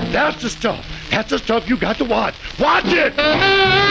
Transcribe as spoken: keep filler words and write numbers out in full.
That's the stuff. That's the stuff you got to watch. Watch it!